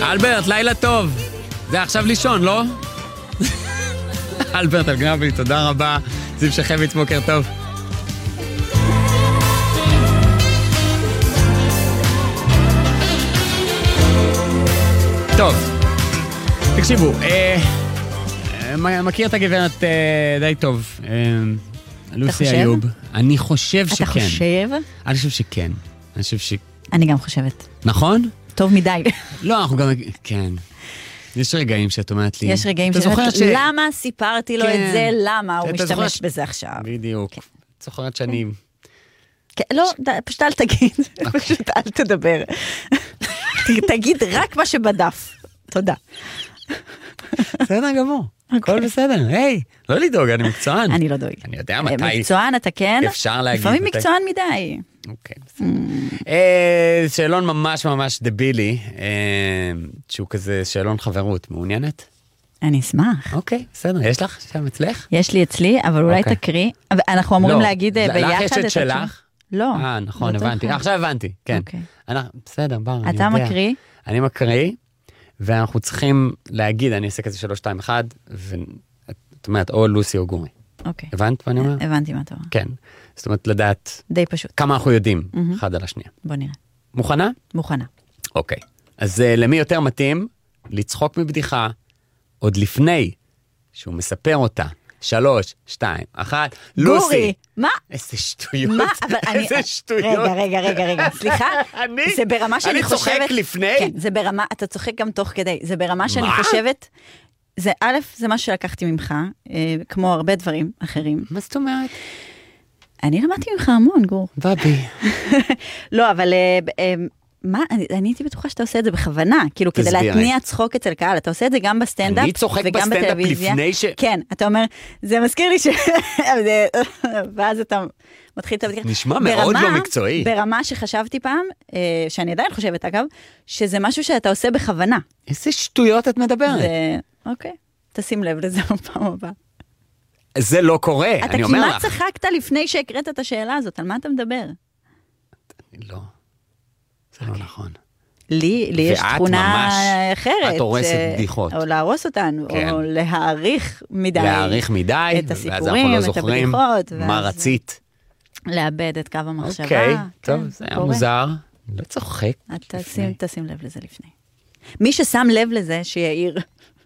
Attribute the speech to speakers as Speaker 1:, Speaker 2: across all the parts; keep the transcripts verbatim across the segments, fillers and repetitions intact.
Speaker 1: אלברט, לילה טוב. זה עכשיו לישון, לא? אלברט אלגרבי, תודה רבה. זיו שחביץ, בוקר טוב. טוב, תקשיבו, אה, אה, מכיר את הגברת אה, די טוב, אה, לוסי איוב. אני חושב שכן.
Speaker 2: אתה חושב?
Speaker 1: אני חושב שכן. אני חושב ש...
Speaker 2: אני גם חושבת.
Speaker 1: נכון?
Speaker 2: טוב מדי.
Speaker 1: לא, אנחנו גם... כן. יש רגעים שאת אומרת לי...
Speaker 2: יש רגעים שאת אומרת, למה סיפרתי לו את זה? למה הוא משתמש בזה עכשיו?
Speaker 1: בדיוק. את זוכרת שאני...
Speaker 2: לא, פשוט אל תגיד. פשוט אל תדבר. תגיד רק מה שבדף. תודה.
Speaker 1: בסדר גמור. הכל בסדר. היי, לא לדאוג, אני מקצוען.
Speaker 2: אני לא דואג.
Speaker 1: אני יודע מתי...
Speaker 2: מקצוען אתה כן.
Speaker 1: אפשר להגיד.
Speaker 2: לפעמים מקצוען מדי.
Speaker 1: אוקיי, בסדר. שאלון ממש ממש דבילי, שהוא כזה שאלון חברות. מעוניינת?
Speaker 2: אני אשמח.
Speaker 1: אוקיי, בסדר. יש לך שם אצלך?
Speaker 2: יש לי אצלי, אבל אולי תקריא. אנחנו אמורים להגיד ביחד
Speaker 1: לך יש את שלך?
Speaker 2: לא.
Speaker 1: אה, נכון, הבנתי. עכשיו הבנתי, כן. בסדר, בר, אני יודע.
Speaker 2: אתה מקריא?
Speaker 1: אני מקריא, ואנחנו צריכים להגיד, אני אעשה כזה שלוש, שתיים, אחד, ואת אומרת, או לוסי או גורי.
Speaker 2: אוקיי.
Speaker 1: הבנת מה אני אומר?
Speaker 2: הבנתי מה אתה אומר.
Speaker 1: כן. זאת אומרת, לדעת...
Speaker 2: די פשוט.
Speaker 1: כמה אנחנו יודעים, אחד על השנייה.
Speaker 2: בוא נראה.
Speaker 1: מוכנה?
Speaker 2: מוכנה.
Speaker 1: אוקיי. אז למי יותר מתאים לצחוק מבדיחה, עוד לפני שהוא מספר אותה, שלוש, שתיים, אחת, לוסי.
Speaker 2: גורי, מה?
Speaker 1: איזה שטויות.
Speaker 2: מה? אבל אני...
Speaker 1: איזה שטויות.
Speaker 2: רגע, רגע, רגע, רגע, סליחה.
Speaker 1: אני?
Speaker 2: זה ברמה שאני חושבת...
Speaker 1: אני צוחק לפני?
Speaker 2: כן, זה ברמה, אתה צוחק גם תוך כדי. זה ברמה שאני חושבת... זה א', זה מה שלקחתי ממך, כמו הרבה דברים אחרים.
Speaker 1: מה זאת אומרת?
Speaker 2: אני למדתי ממך המון, גור.
Speaker 1: בבי.
Speaker 2: לא, אבל... מה? אני, אני הייתי בטוחה שאתה עושה את זה בכוונה, כאילו כדי להתניע צחוק אצל קהל, אתה עושה את זה גם בסטנדאפ
Speaker 1: אני צוחק בסטנדאפ לפני ש...
Speaker 2: כן, אתה אומר, זה מזכיר לי ש... ואז אתה מתחיל את הבדיחה.
Speaker 1: נשמע מאוד לא מקצועי.
Speaker 2: ברמה שחשבתי פעם, שאני עדיין חושבת אגב, שזה משהו שאתה עושה בכוונה.
Speaker 1: איזה שטויות את מדברת.
Speaker 2: זה... אוקיי, תשים לב לזה בפעם הבאה.
Speaker 1: זה לא קורה, אני אומר לך.
Speaker 2: אתה כמעט צחקת לפני שהקראת את השאלה הזאת, על מה אתה מדבר?
Speaker 1: אני לא. זה לא נכון.
Speaker 2: לי, לי יש תכונה אחרת.
Speaker 1: את הורסת בדיחות.
Speaker 2: או להרוס אותן, או להעריך מדי.
Speaker 1: להעריך מדי,
Speaker 2: את הסיפורים, את הבדיחות.
Speaker 1: מה רצית?
Speaker 2: לאבד את קו המחשבה.
Speaker 1: אוקיי, טוב, זה היה מוזר. לא צוחק.
Speaker 2: תשים לב לזה לפני. מי ששם לב לזה, שיעיר.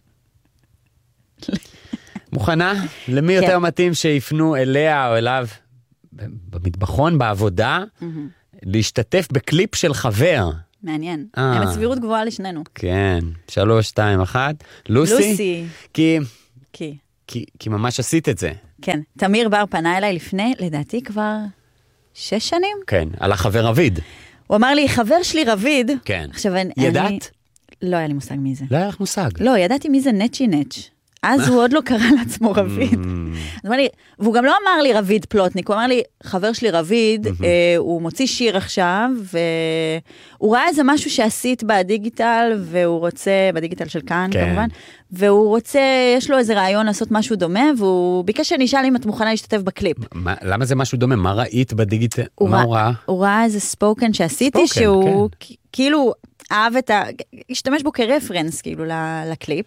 Speaker 1: מוכנה? למי יותר מתאים שיפנו אליה או אליו במטבחון, בעבודה, להשתתף בקליפ של חבר.
Speaker 2: מעניין. הם הסבירות גבוהה לשנינו.
Speaker 1: כן. שלוש, שתיים, אחת. לוסי?
Speaker 2: לוסי.
Speaker 1: כי...
Speaker 2: כי...
Speaker 1: כי, כי ממש עשית את זה.
Speaker 2: כן. תמיר בר פנה אליי לפני, לדעתי כבר שש שנים.
Speaker 1: כן. על החבר רביד.
Speaker 2: הוא אמר לי, חבר שלי רביד.
Speaker 1: כן.
Speaker 2: עכשיו אני...
Speaker 1: ידעת?
Speaker 2: לא היה לי מושג מי זה.
Speaker 1: לא היה לך מושג.
Speaker 2: לא, ידעתי מי זה נצ'י נץ'. אז הוא עוד לא קרא לעצמו רביד. והוא גם לא אמר לי רביד פלוטניק, הוא אמר לי, חבר שלי רביד, הוא מוציא שיר עכשיו, והוא ראה איזה משהו שעשית בדיגיטל, והוא רוצה, בדיגיטל של כאן כמובן, והוא רוצה, יש לו איזה רעיון לעשות משהו דומה, והוא ביקש שאני אשאל אם את מוכנה להשתתף בקליפ.
Speaker 1: למה זה משהו דומה? מה ראית בדיגיטל? מה הוא ראה?
Speaker 2: הוא ראה איזה ספוקן שעשיתי, שהוא כאילו אהב את ה... השתמש בו כרפרנס כאילו לקליפ.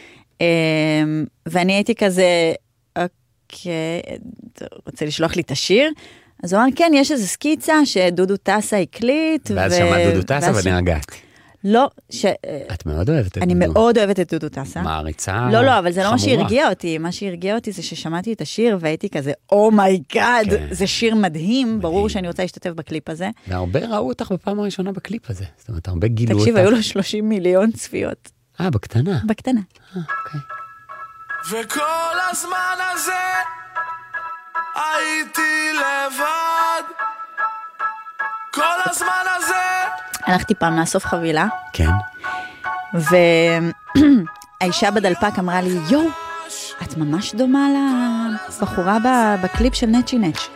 Speaker 2: ואני הייתי כזה, אוקיי, רוצה לשלוח לי את השיר? אז הוא אמר, כן, יש איזו סקיצה שדודו טסה הקליט.
Speaker 1: ואז שמע דודו טסה ונרגעת.
Speaker 2: לא, ש...
Speaker 1: את מאוד אוהבת את דודו.
Speaker 2: אני מאוד אוהבת את דודו טסה.
Speaker 1: מעריצה.
Speaker 2: לא, לא, אבל זה לא מה שהרגיע אותי. מה שהרגיע אותי זה ששמעתי את השיר והייתי כזה, אומייגאד, זה שיר מדהים, ברור שאני רוצה להשתתף בקליפ הזה.
Speaker 1: והרבה ראו אותך בפעם הראשונה בקליפ הזה. זאת אומרת, הרבה גילו אותך.
Speaker 2: תקשיב, היו לו שלושים מיליון צפיות.
Speaker 1: אה, בקטנה.
Speaker 2: בקטנה.
Speaker 1: אה, אוקיי.
Speaker 3: וכל הזמן הזה הייתי לבד. כל הזמן הזה
Speaker 2: הלכתי פעם לאסוף חבילה.
Speaker 1: כן.
Speaker 2: והאישה בדלפק אמרה לי, יו, את ממש דומה לבחורה בקליפ של נצ'י נץ'.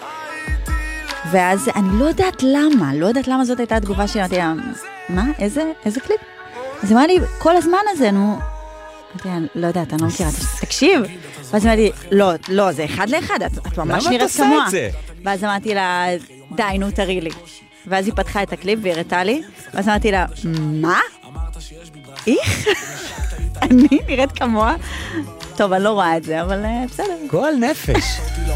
Speaker 2: ואז אני לא יודעת למה, לא יודעת למה זאת הייתה התגובה שלי. אמרתי לה, מה? איזה, איזה קליפ? אז אמרה לי, כל הזמן הזה, נו... אני לא יודעת, אני לא מכירה. תקשיב. ואז אמרתי, לא, לא, זה אחד לאחד, את ממש נראית כמוה. ואז אמרתי לה, די, נו, תראי לי. ואז היא פתחה את הקליפ והראתה לי, ואז אמרתי לה, מה? איך? אני נראית כמוה? טוב, אני לא רואה את זה, אבל בסדר.
Speaker 1: גועל נפש.